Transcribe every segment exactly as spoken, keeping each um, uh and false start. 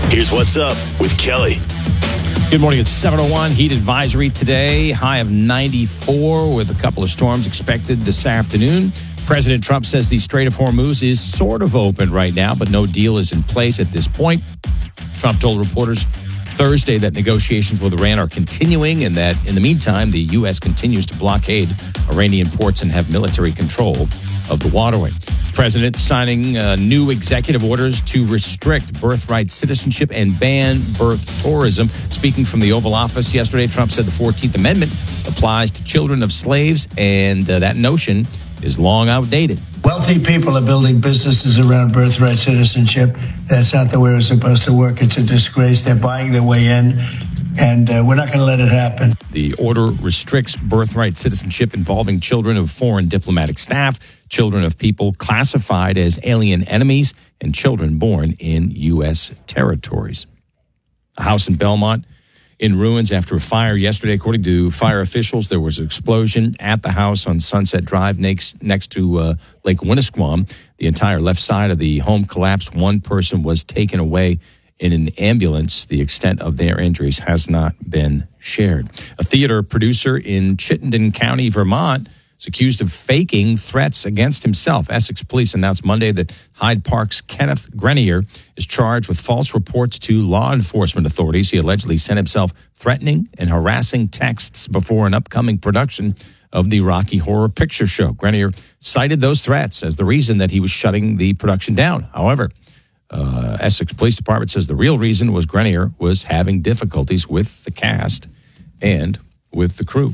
Here's what's up with Kelly. Good morning. It's seven oh one. Heat advisory today. High of ninety-four with a couple of storms expected this afternoon. President Trump says the Strait of Hormuz is sort of open right now, but no deal is in place at this point. Trump told reporters Thursday that negotiations with Iran are continuing and that in the meantime, the U S continues to blockade Iranian ports and have military control of the waterway. President signing uh, new executive orders to restrict birthright citizenship and ban birth tourism. Speaking from the Oval Office yesterday, Trump said the fourteenth Amendment applies to children of slaves, and uh, that notion is long outdated. Wealthy people are building businesses around birthright citizenship. That's not the way it's supposed to work. It's a disgrace. They're buying their way in, and uh, we're not going to let it happen. The order restricts birthright citizenship involving children of foreign diplomatic staff, children of people classified as alien enemies, and children born in U S territories. A house in Belmont in ruins after a fire yesterday. According to fire officials, there was an explosion at the house on Sunset Drive next, next to uh, Lake Winnisquam. The entire left side of the home collapsed. One person was taken away in an ambulance. The extent of their injuries has not been shared. A theater producer in Chittenden County, Vermont, is accused of faking threats against himself. Essex police announced Monday that Hyde Park's Kenneth Grenier is charged with false reports to law enforcement authorities. He allegedly sent himself threatening and harassing texts before an upcoming production of the Rocky Horror Picture Show. Grenier cited those threats as the reason that he was shutting the production down. However, uh, Essex Police Department says the real reason was Grenier was having difficulties with the cast and with the crew.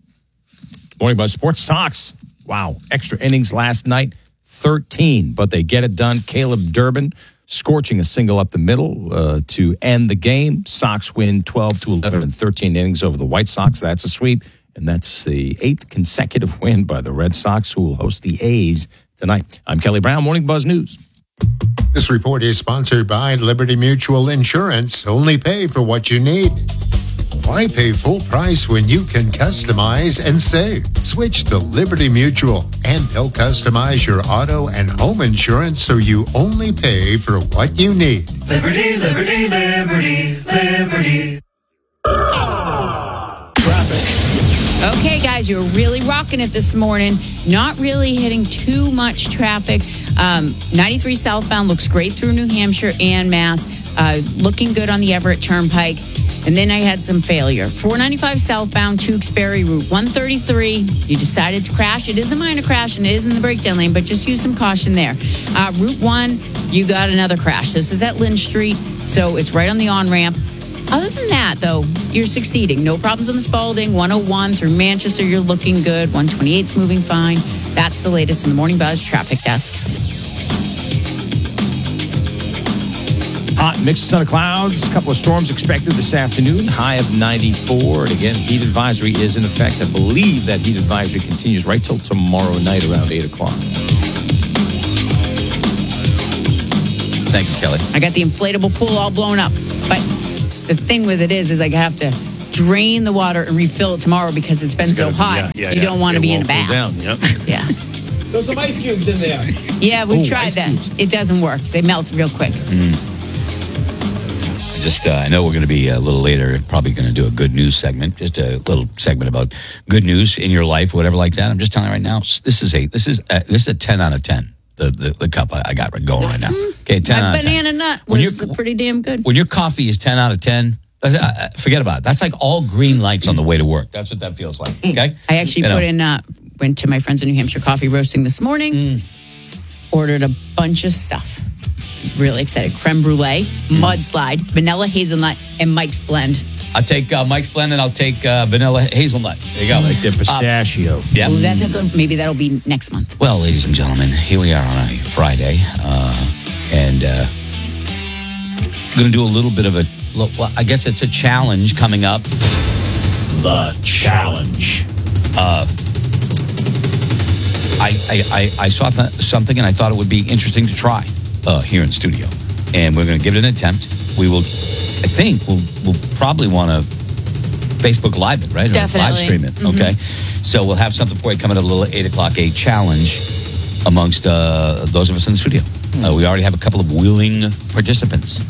Morning Buzz Sports. Sox. Wow. Extra innings last night. thirteen, but they get it done. Caleb Durbin scorching a single up the middle uh, to end the game. Sox win twelve to eleven in thirteen innings over the White Sox. That's a sweep, and that's the eighth consecutive win by the Red Sox, who will host the A's tonight. I'm Kelly Brown, Morning Buzz News. This report is sponsored by Liberty Mutual Insurance. Only pay for what you need. Why pay full price when you can customize and save? Switch to Liberty Mutual, and they'll customize your auto and home insurance so you only pay for what you need. Liberty, liberty, liberty, liberty. Traffic. Okay, guys, you're really rocking it this morning. Not really hitting too much traffic. Um, ninety-three southbound looks great through New Hampshire and Mass. Uh, looking good on the Everett Turnpike. And then I had some failure. four ninety-five southbound, Tewksbury, Route one thirty-three. You decided to crash. It is a minor crash and it is in the breakdown lane, but just use some caution there. Uh, Route one, you got another crash. This is at Lynn Street, so it's right on the on-ramp. Other than that, though, you're succeeding. No problems on the Spalding. one oh one through Manchester, you're looking good. one twenty-eight's moving fine. That's the latest from the Morning Buzz Traffic Desk. Hot mixed sun of clouds. A couple of storms expected this afternoon. High of ninety-four. And again, heat advisory is in effect. I believe that heat advisory continues right till tomorrow night around eight o'clock. Thank you, Kelly. I got the inflatable pool all blown up. But the thing with it is, is I have to drain the water and refill it tomorrow because it's been It's so gotta- hot. yeah, yeah, you yeah. don't want to It be in a won't bath. cool down, yep. Yeah. There's some ice cubes in there. Yeah, we've Ooh, tried ice that. cubes. It doesn't work. They melt real quick. Just, uh, I know we're going to be a little later, probably going to do a good news segment, just a little segment about good news in your life, whatever like that. I'm just telling you right now, this is a this is a, this is a ten out of ten. The the, the cup I, I got going right now. Okay, ten My out of ten. banana nut When was you're- pretty damn good. When your coffee is ten out of ten, uh, forget about it. That's like all green lights on the way to work. That's what that feels like. Okay, I actually You know. put in, uh, went to my friends in New Hampshire coffee roasting this morning, Mm. ordered a bunch of stuff. Really excited. Creme brulee, Mm. mudslide, vanilla hazelnut, and Mike's Blend. I'll take uh, Mike's Blend and I'll take uh, vanilla hazelnut. There you go. Like the pistachio. Yeah. Ooh, that's a good, maybe that'll be next month. Well, ladies and gentlemen, here we are on a Friday, uh, and uh, we're going to do a little bit of a, well, I guess it's a challenge coming up. The challenge. Uh, I, I, I, I saw th- something and I thought it would be interesting to try uh, here in studio. And we're going to give it an attempt. We will, I think, we'll, we'll probably want to Facebook Live it, right? Definitely. Or live stream it, Mm-hmm. okay? So we'll have something for you coming up a little at eight o'clock, a challenge amongst uh, those of us in the studio. Uh, we already have a couple of willing participants.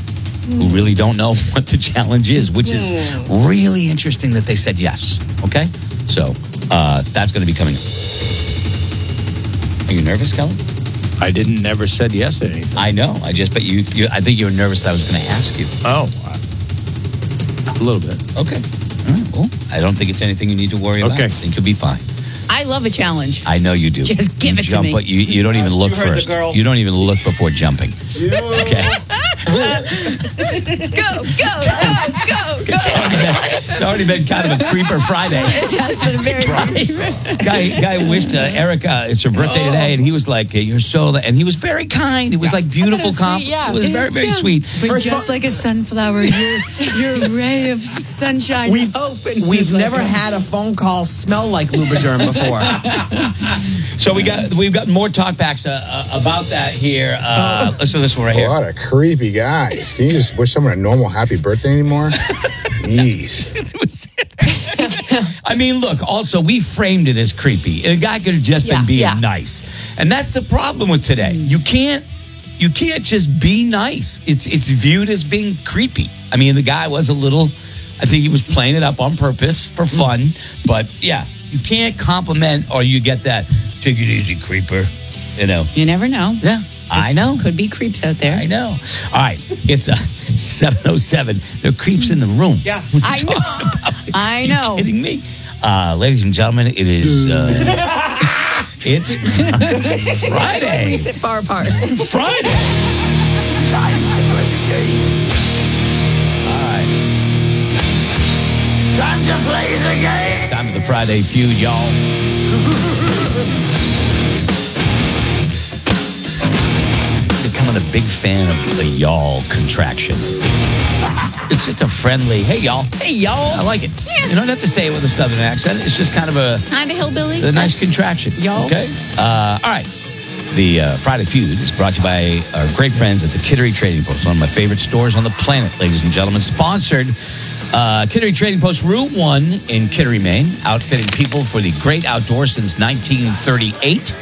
who really don't know what the challenge is, which is really interesting that they said yes. Okay? So uh, that's going to be coming up. Are you nervous, Kelly? I didn't never said yes to anything. I know. I just, but you, you I think you were nervous that I was going to ask you. Oh, a little bit. Okay. All right. Well, I don't think it's anything you need to worry about. Okay. I think you'll be fine. I love a challenge. I know you do. Just give you it to jump, me. But you, you don't even look You heard the first. girl. You don't even look before jumping. Okay. Go, go, go, go, go. It's already been kind of a creeper Friday. It has been very guy guy wished uh, Erica, it's her birthday today, and he was like, "You're so," and he was very kind. It was like beautiful sweet, comp. yeah. It was very very Yeah. sweet. But First just of all- like a sunflower, you're, you're a ray of sunshine We've, and hope. And we've it's like, never oh. had a phone call smell like Lubriderm before. So we got we've got more talkbacks uh, uh, about that here. Uh, Listen to this one right A here. lot of creepy guys. Can you just wish someone a normal, happy birthday anymore? Jeez. It was- I mean, look, also, we framed it as creepy. A guy could have just Yeah, been being yeah. nice. And that's the problem with today. You can't you can't just be nice. It's it's viewed as being creepy. I mean, the guy was a little, I think he was playing it up on purpose for fun. But yeah, you can't compliment or you get that, take it easy, creeper. You know. You never know. Yeah, I know. Could be creeps out there. I know. All right, it's a seven oh seven. There are creeps in the room. Yeah. What are I you know. talking about? I Are you know. kidding me? Uh, ladies and gentlemen, it is uh, it's Friday. We sit far apart. Friday. Time to play the game. All right. Time to play the game. It's time for the Friday feud, y'all. Becoming a big fan of the y'all contraction. It's just a friendly, hey, y'all. Hey, y'all. I like it. Yeah. You don't have to say it with a southern accent. It's just kind of a, Kind of hillbilly. a nice contraction. Y'all. Okay. Uh, all right. The uh, Friday Feud is brought to you by our great friends at the Kittery Trading Post, one of my favorite stores on the planet, ladies and gentlemen. Sponsored uh, Kittery Trading Post, Route one in Kittery, Maine, outfitting people for the great outdoors since nineteen thirty-eight.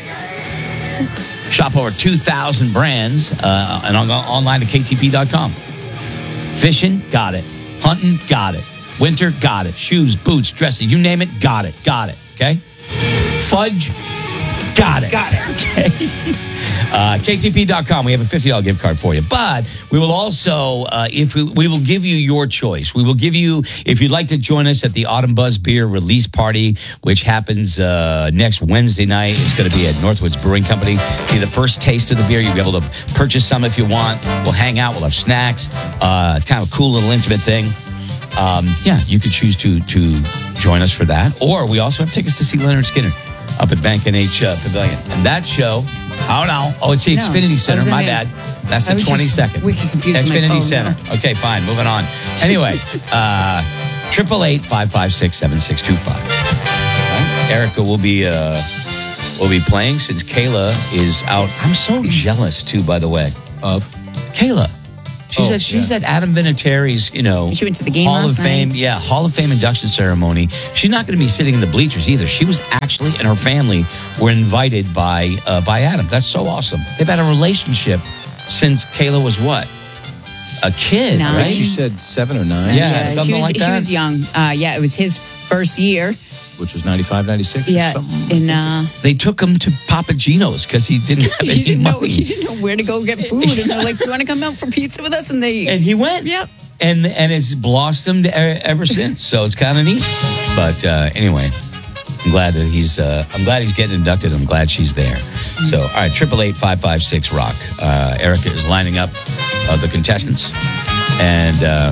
Shop over two thousand brands uh, and on, online at K T P dot com. Fishing, got it. Hunting, got it. Winter, got it. Shoes, boots, dresses, you name it, got it. Got it. Okay? Fudge, got it. Got it. Okay. Uh, K T P dot com. We have a fifty dollars gift card for you. But we will also, uh, if we, we will give you your choice. We will give you, if you'd like to join us at the Autumn Buzz Beer release party, which happens uh, next Wednesday night. It's going to be at Northwoods Brewing Company. Be the first taste of the beer. You'll be able to purchase some if you want. We'll hang out. We'll have snacks. Uh, it's kind of a cool little intimate thing. Um, yeah, you could choose to to join us for that. Or we also have tickets to see Leonard Skinner up at Bank N H uh, Pavilion. And that show, oh no, oh, it's the No, Xfinity I Center, was in my a- bad. That's I the was just twenty-second. wicked confused. I'm like, Xfinity oh, Center. no. Okay, fine, moving on. Anyway, uh, triple eight five five six seven six two five. Erica will be uh, will be playing since Kayla is out. I'm so jealous too, by the way, Of Kayla. She's Oh, at she's yeah. at Adam Vinatieri's, you know, She went to the game Hall last of Fame, night. yeah, Hall of Fame induction ceremony. She's not going to be sitting in the bleachers either. She was actually, and her family were invited by uh, by Adam. That's so awesome. They've had a relationship since Kayla was what, a kid, Nine. right? you said seven or nine, Yeah, she something was, like She that. was young. Uh, yeah, it was his first year. which was ninety-five, ninety-six or Yeah, something. in uh, They took him to Papa Gino's because he didn't have he any didn't know money. he didn't know where to go get food, and they're like, "You want to come out for pizza with us?" And they, And he went. Yep. And and it's blossomed e- ever since. So it's kind of neat. But uh, anyway, I'm glad that he's. Uh, I'm glad he's getting inducted. I'm glad she's there. So all right, triple eight five five six rock. Uh, Erica is lining up uh, the contestants, and uh,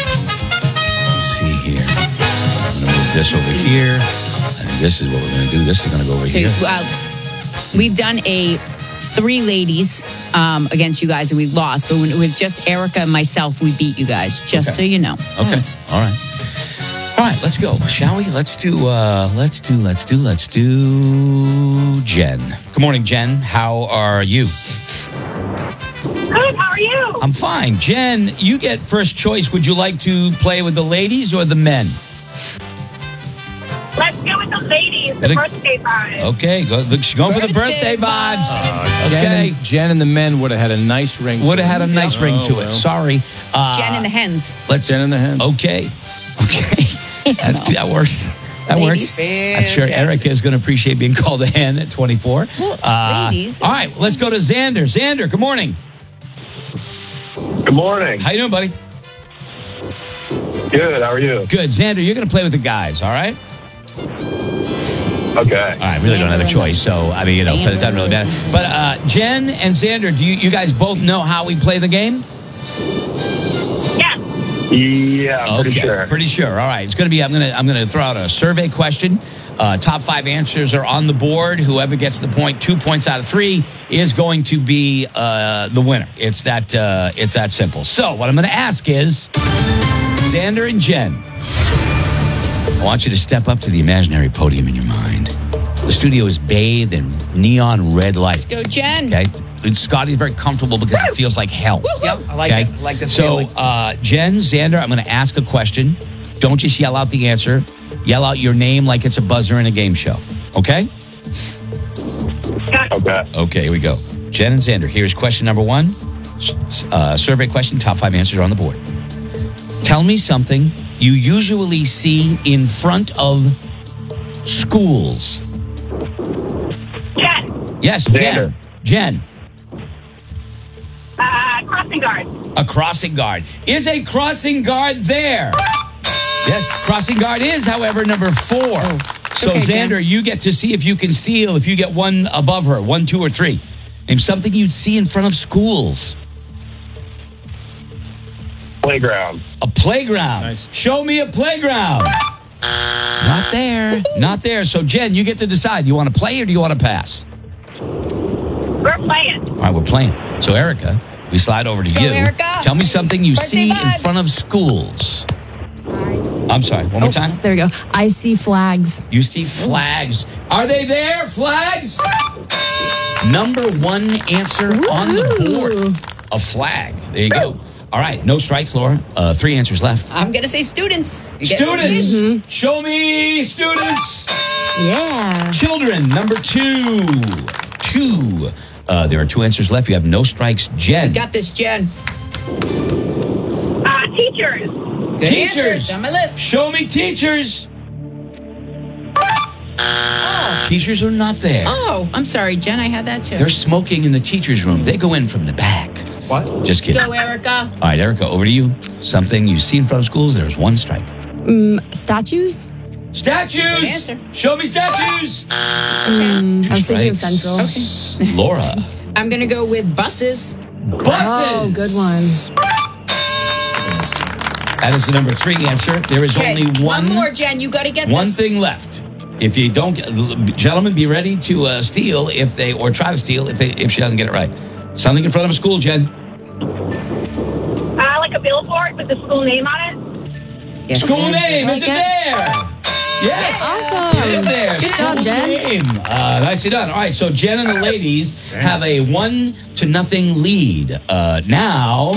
let's see here. I'm gonna move this over here, and this is what we're gonna do. This is gonna go over So here. uh, we've done a three ladies um, against you guys, and we lost. But when it was just Erica and myself, we beat you guys. Just Okay. so you know. Okay. All right. All right, let's go, shall we? Let's do, uh, let's do, let's do, let's do Jen. Good morning, Jen. How are you? Good, how are you? I'm fine. Jen, you get first choice. Would you like to play with the ladies or the men? Let's go with the ladies. The birthday vibe. Okay, go, look, she's going for the birthday vibes. Jen, Okay. and, Jen and the men would have had a nice ring. Would have had a to it. nice ring Oh, to it. well. Sorry. Uh, Jen and the hens. Let's Jen and the hens. Okay. Okay. That's, that works. That Ladies. works. I'm sure Erica is going to appreciate being called a hen at twenty-four. Well, Uh, ladies. All right, let's go to Xander. Xander, good morning. Good morning. How you doing, buddy? Good. How are you? Good. Xander, you're going to play with the guys, all right? Okay. All right, I really don't have a choice, so, I mean, you know, but it doesn't really matter. But uh, Jen and Xander, do you, you guys both know how we play the game? Yeah, I'm okay, pretty sure. Pretty sure. All right. It's going to be, I'm going to I'm going to throw out a survey question. Uh, top five answers are on the board. Whoever gets the point, two points out of three, is going to be uh, the winner. It's that uh, it's that simple. So what I'm going to ask is, Xander and Jen, I want you to step up to the imaginary podium in your mind. The studio is bathed in neon red light. Let's go, Jen. Okay. Scotty's very comfortable because it feels like hell. Yep, I like okay? it. I like this So, feeling. uh, Jen, Xander, I'm going to ask a question. Don't just yell out the answer. Yell out your name like it's a buzzer in a game show. Okay? Okay. Okay, here we go. Jen and Xander, here's question number one. S- Uh, survey question, top five answers are on the board. Tell me something you usually see in front of schools. Jen. Yes, Jen. Jen. Uh, crossing guard. A crossing guard. Is a crossing guard there? Yes, crossing guard is, however, number four. So, okay, Jen. Xander, you get to see if you can steal if you get one above her, one, two, or three. Name something you'd see in front of schools. Playground. A playground. Nice. Show me a playground. Not there. Not there. So, Jen, you get to decide. Do you want to play or do you want to pass? We're playing. All right, we're playing. So, Erica, we slide over to Let's go, you. Erica. Tell me something you Birthday see in vibes. front of schools. I'm sorry, one more time. There we go. I see flags. You see flags. Are they there, flags? Number one answer on the board. A flag. There you go. All right, no strikes, Laura. Uh, three answers left. I'm going to say students. You get Students. students. Show me students. Yeah. Children, number two. Two. Uh, there are two answers left. You have no strikes. Jen. We got this, Jen. Uh, teachers. Good Teachers. answers on my list. Show me teachers. Teachers are not there. Oh, I'm sorry, Jen. I had that too. They're smoking in the teacher's room. They go in from the back. What? Just kidding. Go, Erica. All right, Erica, over to you. Something you see in front of schools, there's one strike. Mm, statues? Statues! Good answer. Show me statues! Mm, I'm thinking of Strikes. Central. Laura. I'm going to go with buses. Buses! Oh, good one. That is the number three answer. There is Okay, only one, one more, Jen. You got to get one this. thing left. If you don't get, gentlemen, be ready to uh, steal if they, or try to steal if they, if she doesn't get it right. Something in front of a school, Jen. Uh, like a billboard with the school name on it. Yes. School name, is it Okay. there? Yes. Awesome. It is there. Good School job, Jen. name. Uh, nicely done. All right, so Jen and the ladies have a one to nothing lead. Uh, now,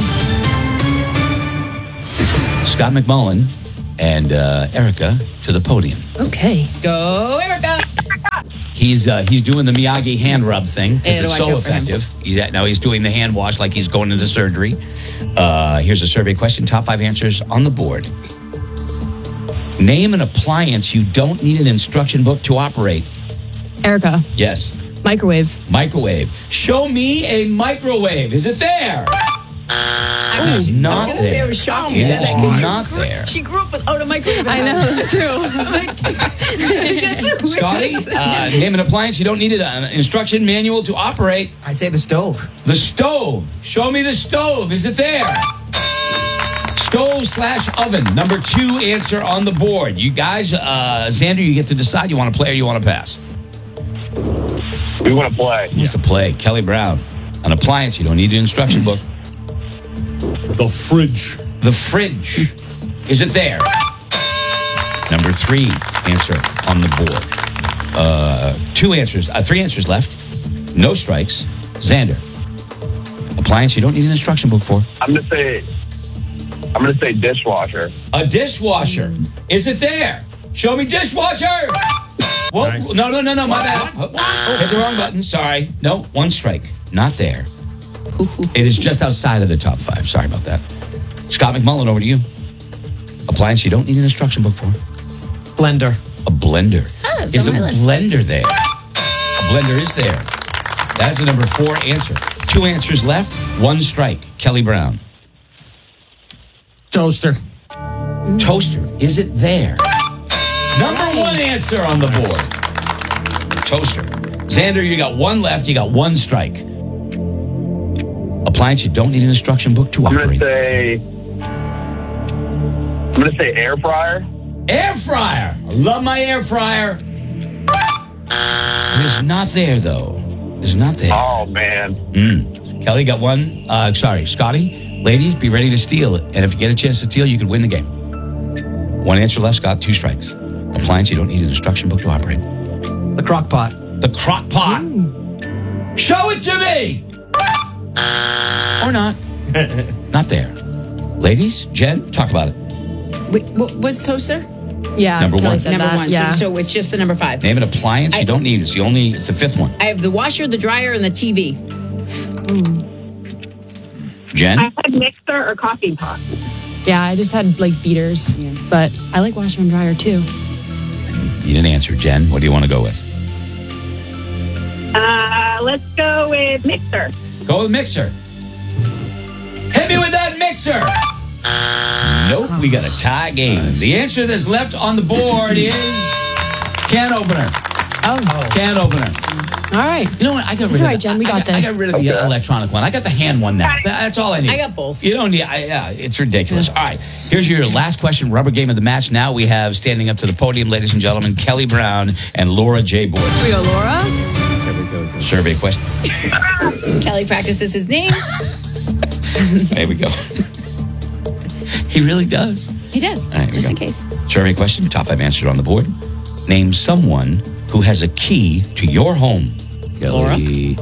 Scott McMullen and uh, Erica to the podium. Okay. Go, Erica. He's uh, he's doing the Miyagi hand rub thing because Yeah, it's watch so out for him. effective. He's at, now he's doing the hand wash like he's going into surgery. Uh, here's a survey question. Top five answers on the board. Name an appliance you don't need an instruction book to operate. Erica. Yes. Microwave. Microwave. Show me a microwave. Is it there? I was Not going to say there. I was shocked you It said is that. not there. She grew up without a microwave. I know, that's true. That's a weird Scotty, answer. uh, name an appliance you don't need an instruction manual to operate. I'd say the stove. The stove. Show me the stove. Is it there? Stove slash oven. Number two answer on the board. You guys, uh, Xander, you get to decide. You want to play or you want to pass? We want to play. He wants to play. Kelly Brown. An appliance you don't need an instruction book. The fridge. The fridge. Is it there? Number three answer on the board. Uh, two answers, uh, three answers left. No strikes. Xander. Appliance you don't need an instruction book for. I'm gonna say. I'm gonna say dishwasher. A dishwasher. Is it there? Show me dishwasher. Whoa, Nice. no, no, no, no, my bad. Oh, hit the wrong button. Sorry. No, one strike. Not there. It is just outside of the top five. Sorry about that. Scott McMullen, over to you. Appliance you don't need an instruction book for. Blender. A blender. Oh, it's is a on my list. blender there? A blender is there. That's the number four answer. Two answers left. One strike. Kelly Brown. Toaster. Toaster. Is it there? Number one answer on the board. Toaster. Xander, you got one left. You got one strike. Appliance you don't need an instruction book to I'm gonna operate. say. I'm gonna say air fryer. Air fryer. I love my air fryer. It is not there, though. It's not there. Oh man. Mm. Kelly got one. Uh, sorry, Scotty. Ladies, be ready to steal it. And if you get a chance to steal, you could win the game. One answer left, Scott. Two strikes. Appliance you don't need an instruction book to operate. The crock pot. The crock pot. Show it to me. Or not. Not there. Ladies, Jen, talk about it. Wait, what was toaster? Yeah. Number Kelly one. said Number that. one. Yeah. So, so it's just the number five. Name an appliance I- you don't need. It's the only. It's the fifth one. I have the washer, the dryer, and the T V. Jen. I had mixer or coffee pot. Yeah, I just had like beaters. Yeah. But I like washer and dryer too. You didn't answer, Jen. What do you want to go with? Uh, let's go with mixer. Go with mixer. Hit me with that mixer. Nope, we got a tie game. The answer that's left on the board is can opener. Oh. Can opener. All right. You know what? I got rid It's of all right, the- Jen. We I got I this. got rid of the Okay. electronic one. I got the hand one now. That- That's all I need. I got both. You don't need. I, yeah, it's ridiculous. All right, here's your last question. Rubber game of the match. Now we have standing up to the podium, ladies and gentlemen, Kelly Brown and Laura J. Boyd. Here we go, Laura. Survey question. Kelly practices his name. There we go. He really does. He does, All right, here we just go. in case. Survey question. Top five answered on the board. Name someone who has a key to your home. Laura? Kelly.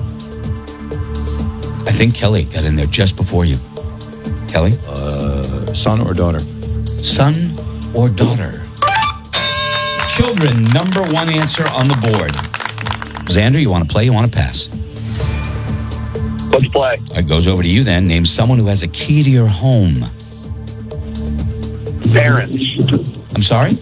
I think Kelly got in there just before you. Kelly? Uh, son or daughter? Son or daughter? Children, number one answer on the board. Xander, you want to play? You want to pass? Let's play. It goes over to you then. Name someone who has a key to your home. Parents. I'm sorry?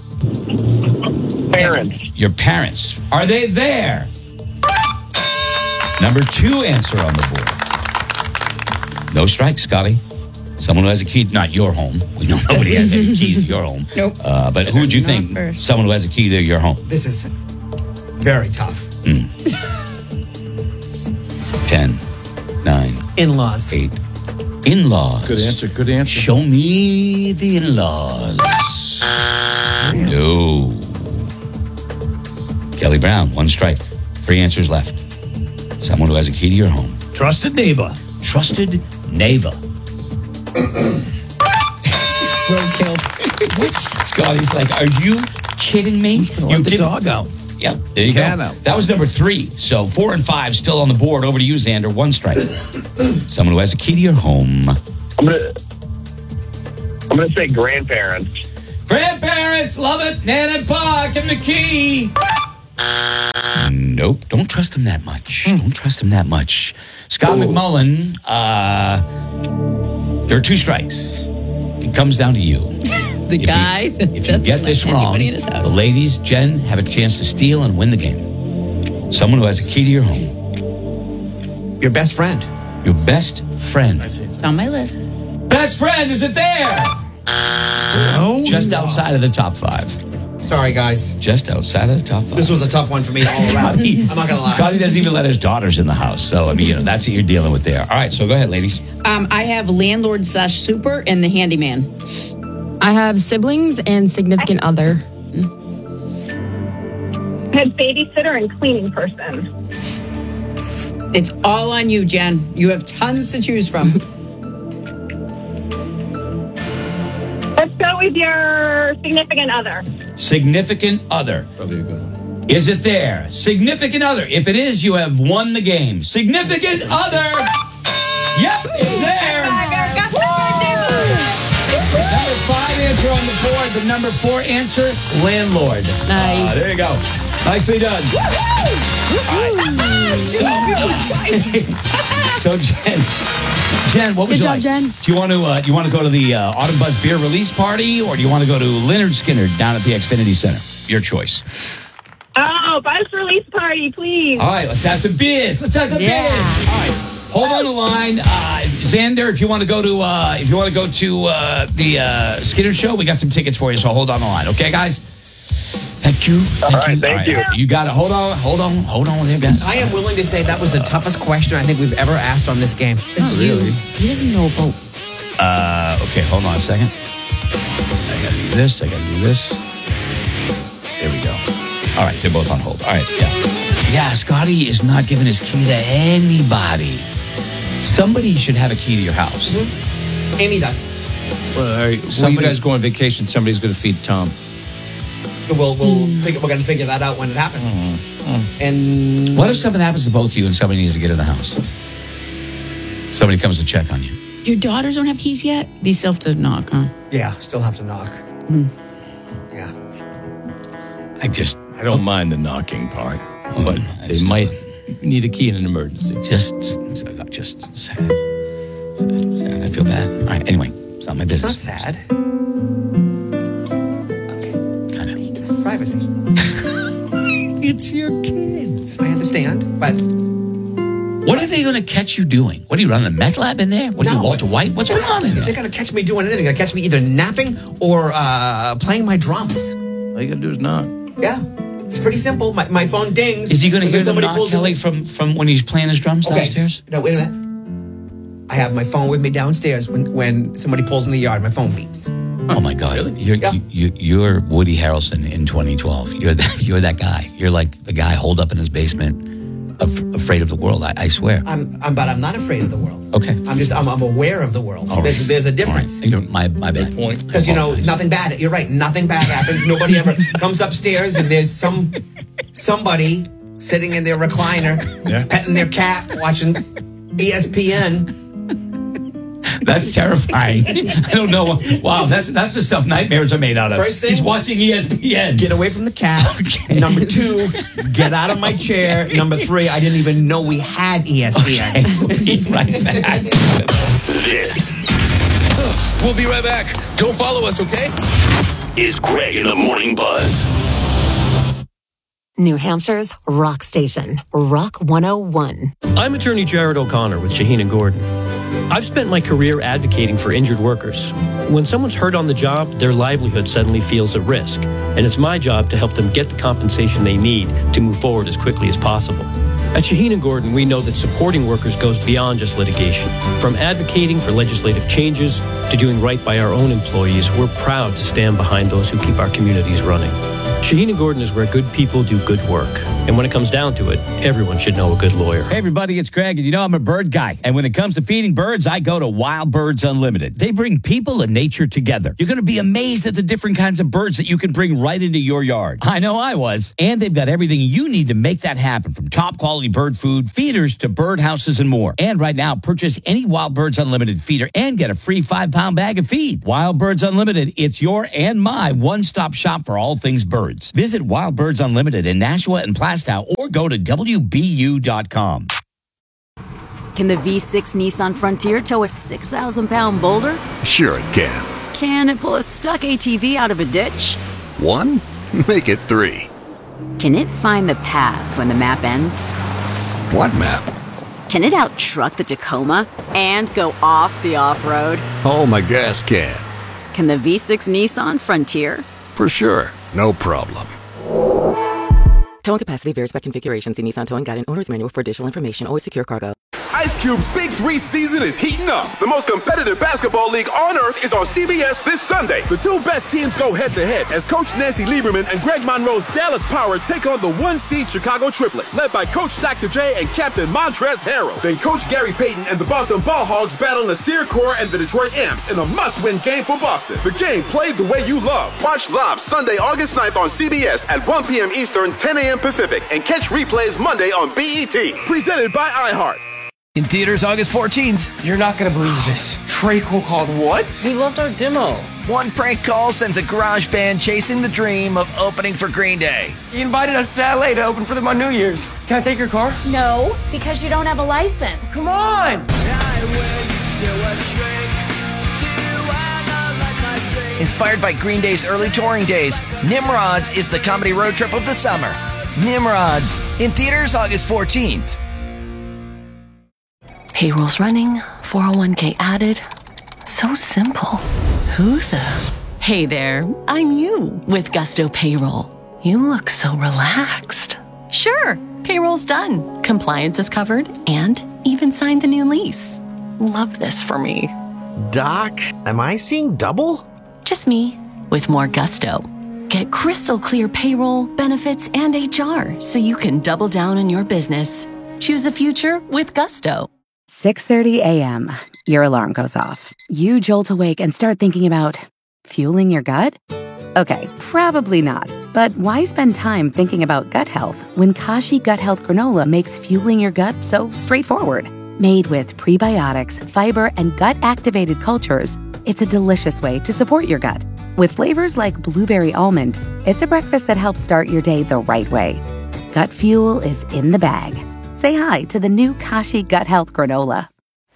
Parents. Your parents. Are they there? Number two answer on the board. No strikes, Scotty. Someone who has a key, not your home. We know nobody has any keys to your home. Nope. Uh, but who would you Not think? first. Someone who has a key to your home. This is very tough. Ten, nine, In-laws. eight. In-laws. Good answer. Good answer. Show me the in-laws. No. Kelly Brown, one strike. Three answers left. Someone who has a key to your home. Trusted neighbor. Trusted neighbor. Roadkill. What? Scotty's like, are you kidding me? You You the kid- dog out. Yep, there you Cat go. out. That was number three. So four and five still on the board. Over to you, Xander. One strike. Someone who has a key to your home. I'm gonna. I'm gonna say grandparents. Grandparents, love it. Nan and Pa, give them the key. Nope, don't trust him that much. Don't trust him that much. Scott McMullen, uh, there are two strikes. It comes down to you. The If guy you, that if you doesn't get this let wrong, anybody in his house. the ladies, Jen, have a chance to steal and win the game. Someone who has a key to your home. Your best friend. Your best friend. It's on my list. Best friend, is it there? No. Just outside of the top five. Sorry, guys. Just outside of the top five. This was a tough one for me all around. I'm not gonna lie. Scotty doesn't even let his daughters in the house. So, I mean, you know, that's what you're dealing with there. All right, so go ahead, ladies. Um, I have landlord slash super and the handyman. I have siblings and significant other. I had babysitter and cleaning person. It's all on you, Jen. You have tons to choose from. Let's go with your significant other. Significant other. Probably a good one. Is it there? Significant other. If it is, you have won the game. Significant other. Yep, it's there. Number five answer on the board. The number four answer, landlord. Nice. Uh, there you go. Nicely done. So, so Jen, Jen, what would Good you job, like? Jen. Do you want to uh, do you want to go to the uh, Autumn Buzz beer release party, or do you want to go to Leonard Skinner down at the Xfinity Center? Your choice. Oh, bus release party, please. All right, let's have some beers. Let's have some Yeah. beers. All right, hold on the line, uh, Xander. If you want to go to uh, if you want to go to uh, the uh, Skinner show, we got some tickets for you. So hold on the line, okay, guys? Thank you. Thank All right, you. thank you. You got it. Hold on. Hold on. Hold on there, guys. I am willing to say that was the toughest question I think we've ever asked on this game. Oh, really? He doesn't know about. Uh, okay, hold on a second. I gotta do this. I gotta do this. There we go. All right, they're both on hold. All right, yeah. Yeah, Scotty is not giving his key to anybody. Somebody should have a key to your house. Mm-hmm. Amy does. Well, are you, Somebody- when you guys go on vacation, somebody's going to feed Tom. We'll, we'll figure, we're going to figure that out when it happens. Mm-hmm. And What if something happens to both of you and somebody needs to get in the house? Somebody comes to check on you. Your daughters don't have keys yet? Do you still have to knock, huh? Yeah, still have to knock. Hmm. Yeah. I just, I don't mind the knocking part, Oh, but I they just- might need a key in an emergency. just, just sad. Sad. I feel bad. All right, anyway, it's not my It's not business. sad. Kind of. Privacy. It's your kids. I understand, but What are they going to catch you doing? What are you running a meth lab in there? What are you, No. Walter White? What's going on in they're there? going to catch me doing anything. They're going to catch me either napping or uh, playing my drums. All you got to do is knock. Yeah. It's pretty simple. My, my phone dings. Is he going to when hear them somebody knock, pulls in- Kelly, from, from when he's playing his drums Okay. downstairs? No, wait a minute. I have my phone with me downstairs. When when somebody pulls in the yard, my phone beeps. Oh my God! You're Yeah. you, you're Woody Harrelson in twenty twelve. You're that you're that guy. You're like the guy holed up in his basement, af- afraid of the world. I, I swear. I'm, I'm, but I'm not afraid of the world. Okay. I'm just, I'm, I'm aware of the world. All There's, right. there's a All difference. right. You're, my my bad. point. Because, you know, Apologize. nothing bad. You're right. Nothing bad happens. Nobody ever comes upstairs and there's some somebody sitting in their recliner, Yeah. petting their cat, watching E S P N. That's terrifying. I don't know. Wow, that's that's the stuff nightmares are made out of. First thing- He's watching E S P N. Get away from the cat. Okay. Number two, get out of my chair. Number three, I didn't even know we had E S P N. Okay, we'll be right back. This We'll be right back. Don't follow us, okay? is Greg in the Morning Buzz. New Hampshire's rock station, Rock one oh one. I'm attorney Jared O'Connor with Shaheen and Gordon. I've spent my career advocating for injured workers. When someone's hurt on the job, their livelihood suddenly feels at risk, and it's my job to help them get the compensation they need to move forward as quickly as possible. At Shaheen and Gordon, we know that supporting workers goes beyond just litigation. From advocating for legislative changes to doing right by our own employees, we're proud to stand behind those who keep our communities running. Shaheen and Gordon is where good people do good work. And when it comes down to it, everyone should know a good lawyer. Hey everybody, it's Greg, and you know I'm a bird guy. And when it comes to feeding birds, I go to Wild Birds Unlimited. They bring people and nature together. You're going to be amazed at the different kinds of birds that you can bring right into your yard. I know I was. And they've got everything you need to make that happen, from top quality bird food, feeders to bird houses and more. And right now, purchase any Wild Birds Unlimited feeder and get a free five pound bag of feed. Wild Birds Unlimited, it's your and my one-stop shop for all things birds. Visit Wild Birds Unlimited in Nashua and Plastow or go to W B U dot com. Can the V six Nissan Frontier tow a six thousand pound boulder? Sure it can. Can it pull a stuck A T V out of a ditch? One? Make it three. Can it find the path when the map ends? What map? Can it out-truck the Tacoma and go off the off-road? Oh, my gas can. Can the V six Nissan Frontier? For sure. No problem. Towing capacity varies by configuration. See Nissan Towing Guide and Owner's Manual for additional information. Always secure cargo. Ice Cube's Big Three season is heating up. The most competitive basketball league on earth is on C B S this Sunday. The two best teams go head-to-head as Coach Nancy Lieberman and Greg Monroe's Dallas Power take on the one-seed Chicago Triplets, led by Coach Doctor J and Captain Montrezl Harrell. Then Coach Gary Payton and the Boston Ball Hogs battle Nasir Kaur and the Detroit Amps in a must-win game for Boston. The game played the way you love. Watch live Sunday, August ninth on C B S at one p.m. Eastern, ten a.m. Pacific, and catch replays Monday on B E T. Presented by iHeart. In theaters August fourteenth. You're not going to believe this. Trey Cole called what? He loved our demo. One prank call sends a garage band chasing the dream of opening for Green Day. He invited us to L A to open for them on New Year's. Can I take your car? No, because you don't have a license. Come on! Inspired by Green Day's early touring days, Nimrods is the comedy road trip of the summer. Nimrods, in theaters August fourteenth. Payroll's running, four oh one k added. So simple. Who the? Hey there, I'm you with Gusto Payroll. You look so relaxed. Sure, payroll's done. Compliance is covered and even signed the new lease. Love this for me. Doc, am I seeing double? Just me with more gusto. Get crystal clear payroll, benefits, and H R so you can double down on your business. Choose a future with Gusto. six thirty a.m. Your alarm goes off. You jolt awake and start thinking about fueling your gut? Okay, probably not. But why spend time thinking about gut health when Kashi Gut Health Granola makes fueling your gut so straightforward? Made with prebiotics, fiber, and gut-activated cultures, it's a delicious way to support your gut. With flavors like blueberry almond, it's a breakfast that helps start your day the right way. Gut fuel is in the bag. Say hi to the new Kashi Gut Health Granola.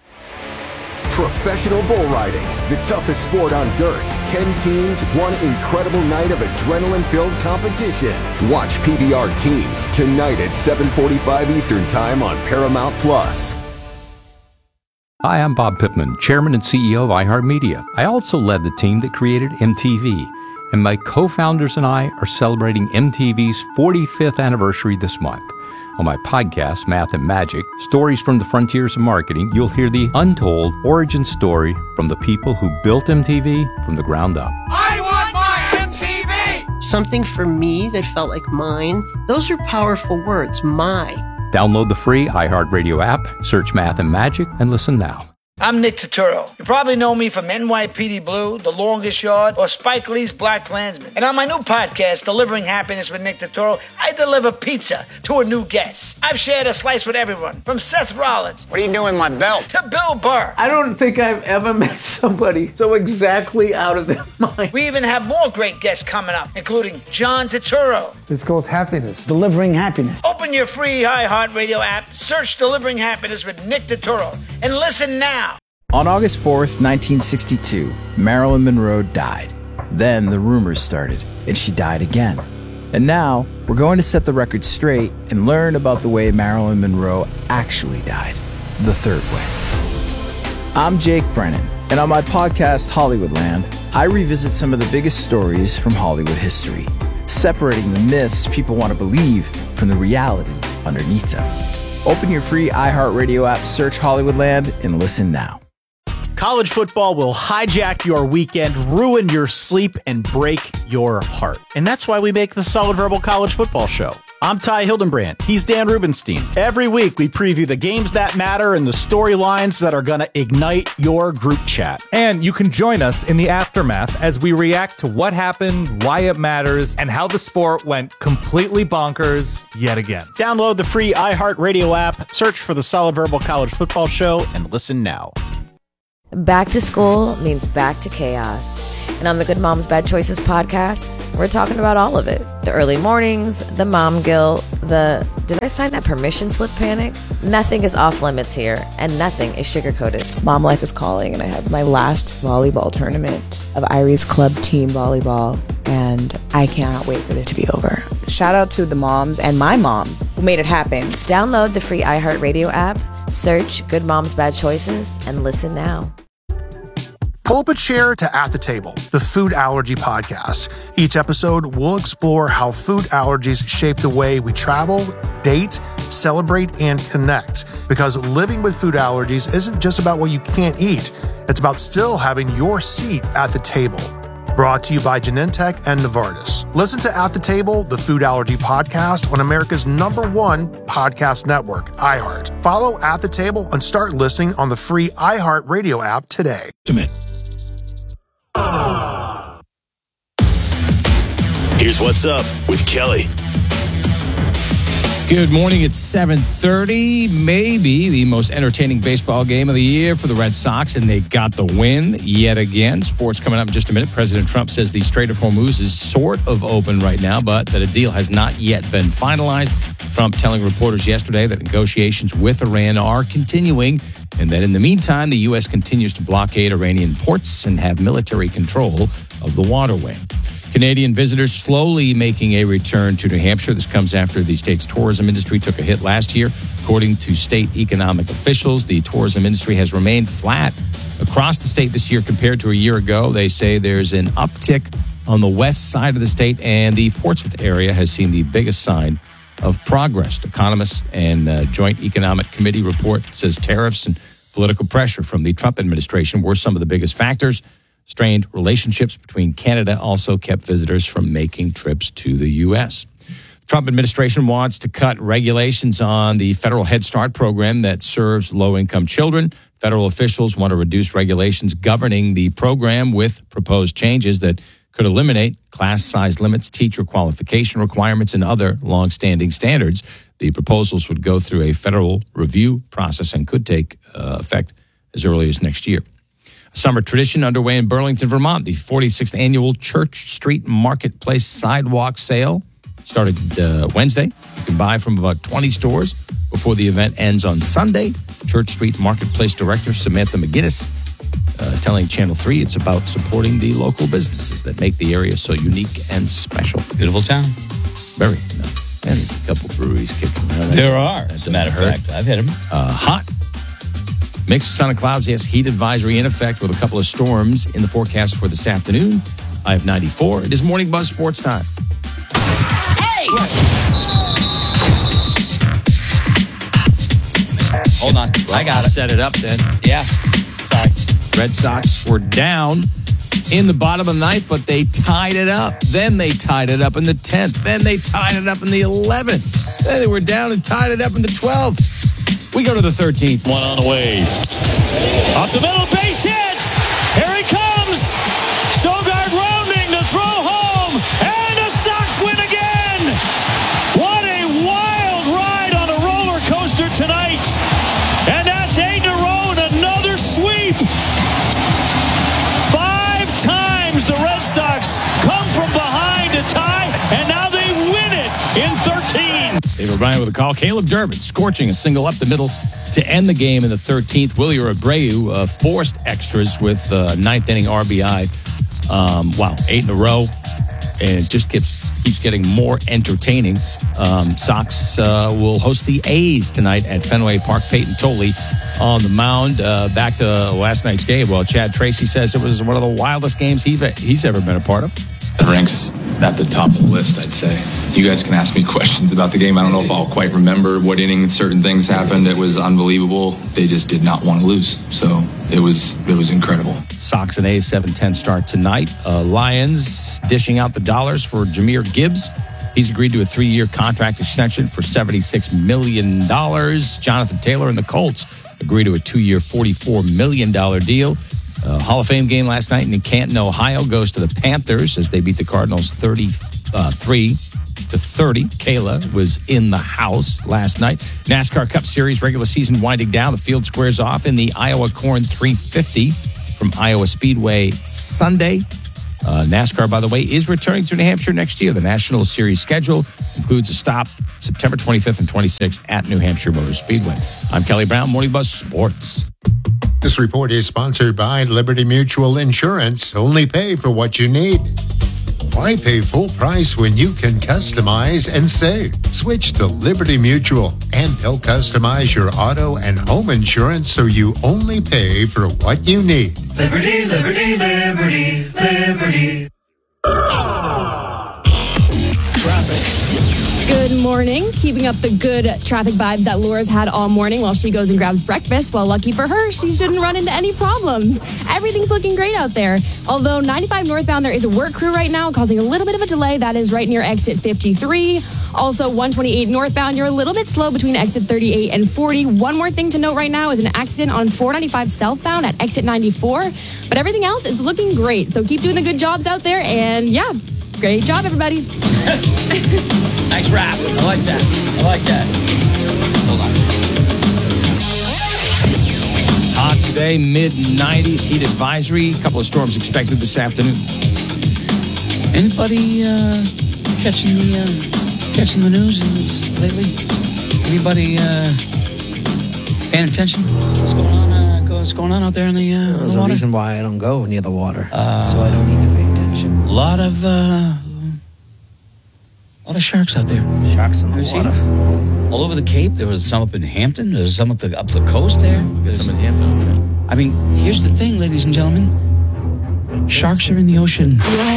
Professional bull riding, the toughest sport on dirt. Ten teams, one incredible night of adrenaline-filled competition. Watch P B R Teams tonight at seven forty-five Eastern Time on Paramount Plus. Hi, I'm Bob Pittman, Chairman and C E O of iHeartMedia. I also led the team that created M T V, and my co-founders and I are celebrating M T V's forty-fifth anniversary this month. On my podcast, Math and Magic, Stories from the Frontiers of Marketing, you'll hear the untold origin story from the people who built M T V from the ground up. I want my M T V! Something for me that felt like mine. Those are powerful words, my. Download the free iHeartRadio app, search Math and Magic, and listen now. I'm Nick Turturro. You probably know me from N Y P D Blue, The Longest Yard, or Spike Lee's Black Klansman. And on my new podcast, Delivering Happiness with Nick Turturro, I deliver pizza to a new guest. I've shared a slice with everyone, from Seth Rollins. What are you doing with my belt? To Bill Burr. I don't think I've ever met somebody so exactly out of their mind. We even have more great guests coming up, including John Turturro. It's called Happiness. Delivering Happiness. Open your free iHeartRadio app, search Delivering Happiness with Nick Turturro, and listen now. On August fourth, nineteen sixty-two, Marilyn Monroe died. Then the rumors started, and she died again. And now, we're going to set the record straight and learn about the way Marilyn Monroe actually died, the third way. I'm Jake Brennan, and on my podcast, Hollywoodland, I revisit some of the biggest stories from Hollywood history, separating the myths people want to believe from the reality underneath them. Open your free iHeartRadio app, search Hollywoodland, and listen now. College football will hijack your weekend, ruin your sleep, and break your heart. And that's why we make the Solid Verbal College Football Show. I'm Ty Hildenbrand. He's Dan Rubenstein. Every week, we preview the games that matter and the storylines that are going to ignite your group chat. And you can join us in the aftermath as we react to what happened, why it matters, and how the sport went completely bonkers yet again. Download the free iHeartRadio app, search for the Solid Verbal College Football Show, and listen now. Back to school means back to chaos. And on the Good Moms Bad Choices podcast, we're talking about all of it. The early mornings, the mom guilt, the did I sign that permission slip panic? Nothing is off limits here, and nothing is sugar-coated. Mom life is calling, and I have my last volleyball tournament of Irie's club team volleyball, and I cannot wait for it to be over. Shout out to the moms and my mom who made it happen. Download the free iHeartRadio app, search Good Moms Bad Choices, and listen now. Pull up a chair to At the Table, the food allergy podcast. Each episode, we'll explore how food allergies shape the way we travel, date, celebrate, and connect. Because living with food allergies isn't just about what you can't eat. It's about still having your seat at the table. Brought to you by Genentech and Novartis. Listen to At the Table, the food allergy podcast on America's number one podcast network, iHeart. Follow At the Table and start listening on the free iHeart Radio app today. Here's what's up with Kelly. Good morning. It's seven thirty. Maybe the most entertaining baseball game of the year for the Red Sox, and they got the win yet again. Sports coming up in just a minute. President Trump says the Strait of Hormuz is sort of open right now, but that a deal has not yet been finalized. Trump telling reporters yesterday that negotiations with Iran are continuing, and that in the meantime, the U S continues to blockade Iranian ports and have military control of the waterway. Canadian visitors slowly making a return to New Hampshire. This comes after the state's tourism industry took a hit last year. According to state economic officials, the tourism industry has remained flat across the state this year compared to a year ago. They say there's an uptick on the west side of the state, and the Portsmouth area has seen the biggest sign of progress. Economists and uh, Joint Economic Committee report says tariffs and political pressure from the Trump administration were some of the biggest factors. Strained relationships between Canada also kept visitors from making trips to the U S. The Trump administration wants to cut regulations on the federal Head Start program that serves low-income children. Federal officials want to reduce regulations governing the program with proposed changes that could eliminate class size limits, teacher qualification requirements, and other long-standing standards. The proposals would go through a federal review process and could take uh, effect as early as next year. A summer tradition underway in Burlington, Vermont. The forty-sixth annual Church Street Marketplace Sidewalk Sale started uh, Wednesday. You can buy from about twenty stores before the event ends on Sunday. Church Street Marketplace Director Samantha McGinnis uh, telling Channel three it's about supporting the local businesses that make the area so unique and special. Beautiful town. Very nice. And there's a couple breweries kicking around. There are. As a matter of fact, I've hit them. Uh, hot. Mixed sun and clouds, yes, heat advisory in effect with a couple of storms in the forecast for this afternoon. I have ninety-four. It is Morning Buzz Sports Time. Hey! Hold on. I got I'll it. set it up then. Yeah. Sorry. Red Sox were down in the bottom of the ninth, but they tied it up. Then they tied it up in the tenth. Then they tied it up in the eleventh. Then they were down and tied it up in the twelfth. We go to the thirteenth. One on the way. Up the middle, base hit. Here he comes. Sogard rounding to throw home. And the Sox win again. What a wild ride on a roller coaster tonight. And that's eight in a row and another sweep. Five times the Red Sox come from behind to tie, and now they win it in thirteen. David O'Brien with a call. Caleb Durbin scorching a single up the middle to end the game in the thirteenth. Willie Abreu uh, forced extras with uh, ninth inning R B I. Um, wow, eight in a row. And it just keeps, keeps getting more entertaining. Um, Sox uh, will host the A's tonight at Fenway Park. Peyton Tolley on the mound. Uh, back to last night's game. Well, Chad Tracy says it was one of the wildest games he, he's ever been a part of. It ranks at the top of the list, I'd say. You guys can ask me questions about the game. I don't know if I'll quite remember what inning certain things happened. It was unbelievable. They just did not want to lose. So it was it was incredible. Sox and A's seven ten start tonight. Uh, Lions dishing out the dollars for Jahmyr Gibbs. He's agreed to a three-year contract extension for seventy-six million dollars. Jonathan Taylor and the Colts agreed to a two-year, forty-four million dollars deal. Uh, Hall of Fame game last night in Canton, Ohio goes to the Panthers as they beat the Cardinals thirty-three to thirty. Kayla was in the house last night. NASCAR Cup Series regular season winding down. The field squares off in the Iowa Corn three fifty from Iowa Speedway Sunday. Uh, NASCAR, by the way, is returning to New Hampshire next year. The National Series schedule includes a stop September twenty-fifth and twenty-sixth at New Hampshire Motor Speedway. I'm Kelly Brown, Morning Buzz Sports. This report is sponsored by Liberty Mutual Insurance. Only pay for what you need. Why pay full price when you can customize and save? Switch to Liberty Mutual, and they'll customize your auto and home insurance so you only pay for what you need. Liberty, liberty, liberty, liberty. Traffic. Good morning. Keeping up the good traffic vibes that Laura's had all morning while she goes and grabs breakfast. Well, lucky for her, she shouldn't run into any problems. Everything's looking great out there. Although ninety-five northbound, there is a work crew right now causing a little bit of a delay. That is right near exit fifty-three. Also, one twenty-eight northbound, you're a little bit slow between exit thirty-eight and forty. One more thing to note right now is an accident on four ninety-five southbound at exit ninety-four. But everything else is looking great. So keep doing the good jobs out there. And yeah, great job, everybody. Nice rap. I like that. I like that. Hold on. Hot today, mid nineties, heat advisory. A couple of storms expected this afternoon. Anybody uh, catching the uh, catching the news lately? Anybody uh, paying attention? What's going on? Uh, what's going on out there in the, uh, There's the a water? reason why I don't go near the water, Uh, so I don't need to pay attention. A lot of uh, a lot of sharks out there. Sharks in the Have you seen water. them? All over the Cape. There was some up in Hampton. There was some up the up the coast there. Get some in Hampton. I mean, here's the thing, ladies and gentlemen. Sharks are in the ocean.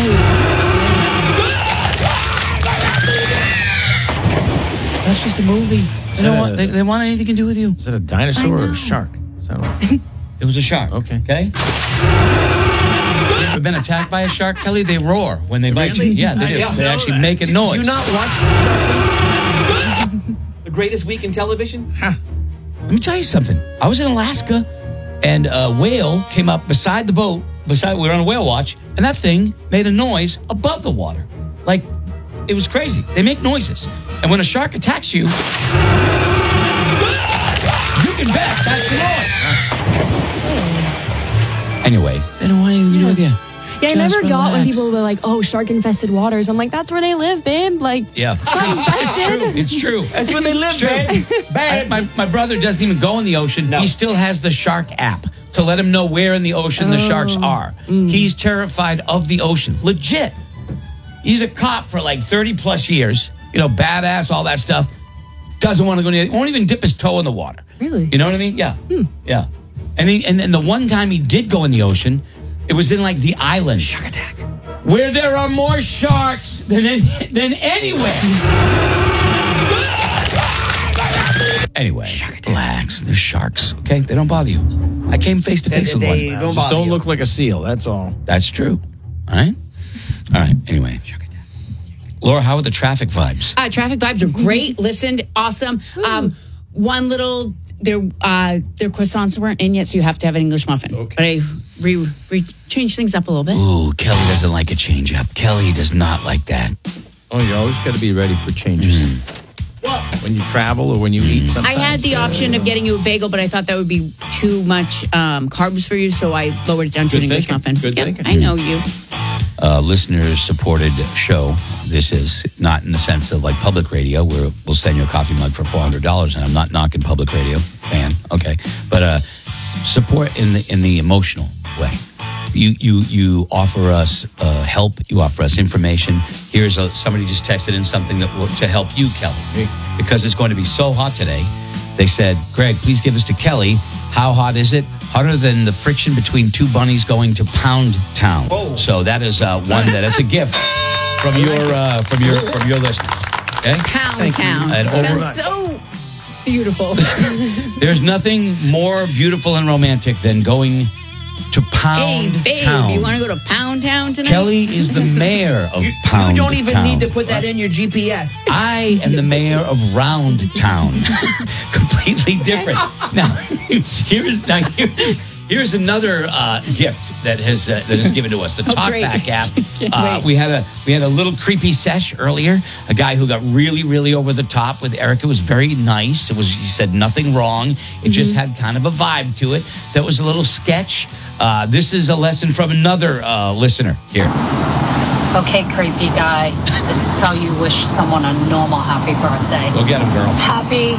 That's just a movie. They don't want, they, they want anything to do with you. Is that a dinosaur or a shark? Is that what- It was a shark. Okay. Okay. You ever been attacked by a shark, Kelly? They roar when they bite Really? you. Yeah, they I do. didn't They know actually that. make a Do- noise. Do you not watch Shark Week? The greatest week in television? Huh. Let me tell you something. I was in Alaska, and a whale came up beside the boat. Beside, we were on a whale watch, and that thing made a noise above the water. Like, it was crazy. They make noises, and when a shark attacks you, you can bet that's the noise. Anyway, they don't want anything to do with you. Yeah, I Just never got when relax. people were like, "Oh, shark-infested waters." I'm like, "That's where they live, babe." Like, Yeah, it's not infested. it's true. That's where they live, babe. babe. My, my brother doesn't even go in the ocean. He still has the shark app to let him know where in the ocean the sharks are. He's terrified of the ocean. Legit. He's a cop for like thirty plus years. You know, badass, all that stuff. Doesn't want to go near, won't even dip his toe in the water. Really? You know what I mean? Yeah. Yeah. And he, and then the one time he did go in the ocean, it was in like the island. Shark attack. Where there are more sharks than any, than anywhere. Anyway, relax. They're sharks, okay? They don't bother you. I came face to face with They one. don't Just bother don't you. look like a seal. That's all. That's true. All right? All right, anyway. Laura, how are the traffic vibes? Uh, traffic vibes are great. Listened, awesome. Um, one little, their uh, their croissants weren't in yet, so you have to have an English muffin. Okay. But I re, re changed things up a little bit. Ooh, Kelly doesn't like a change up. Kelly does not like that. Oh, you always got to be ready for changes. When you travel or when you eat something. I had the option of getting you a bagel, but I thought that would be too much um, carbs for you, so I lowered it down to Good an English thinking. muffin. Good Yep, thinking. I know you. Uh, listener-supported show. This is not in the sense of like public radio, where we'll send you a coffee mug for four hundred dollars, and I'm not knocking public radio. Fan, okay. But uh, support in the in the emotional way. You you you offer us uh, help. You offer us information. Here's a, somebody just texted in something that will, to help you, Kelly, because it's going to be so hot today. They said, Greg, please give this to Kelly. How hot is it? Hotter than the friction between two bunnies going to Pound Town. Whoa. So that is uh, one that it's a gift from your uh, from your from your listener. Okay. Pound Town. And over- Sounds so beautiful. There's nothing more beautiful and romantic than going to Pound Hey, babe, Town. you want to go to Pound Town tonight? Kelly is the mayor of You, Pound you don't even Town. need to put that in your G P S. I am the mayor of Round Town. Completely different. Now, here's now here's, here's another uh, gift that has uh, that is given to us. The Oh, Talkback great. app. Can't Uh, wait. we had a we had a little creepy sesh earlier. A guy who got really really over the top with Erica. It was very nice. It was he said nothing wrong. It Mm-hmm. just had kind of a vibe to it. That was a little sketch. Uh, this is a lesson from another uh, listener here. Okay, creepy guy. This is how you wish someone a normal happy birthday. Go get him, girl. Happy